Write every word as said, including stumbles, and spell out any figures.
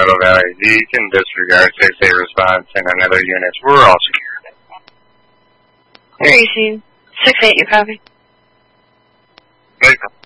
Middle Valley. You can disregard six eight response and another units. We're all secured. Where are you seeing? six eight, you copy? April.